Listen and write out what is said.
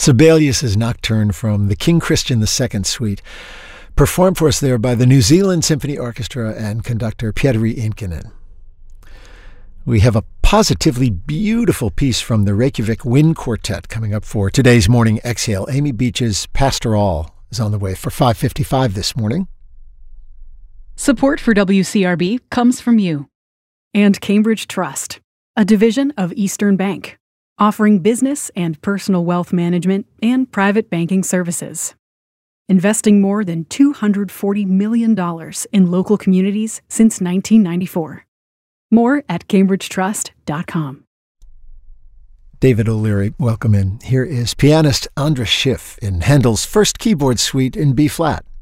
Sibelius' Nocturne from the King Christian II Suite, performed for us there by the New Zealand Symphony Orchestra and conductor Pietari Inkinen. We have a positively beautiful piece from the Reykjavik Wind Quartet coming up for today's Morning Exhale. Amy Beach's Pastoral is on the way for 5:55 this morning. Support for WCRB comes from you and Cambridge Trust, a division of Eastern Bank, offering business and personal wealth management and private banking services. Investing more than $240 million in local communities since 1994. More at cambridgetrust.com. David O'Leary, welcome in. Here is pianist Andras Schiff in Handel's first keyboard suite in B-flat.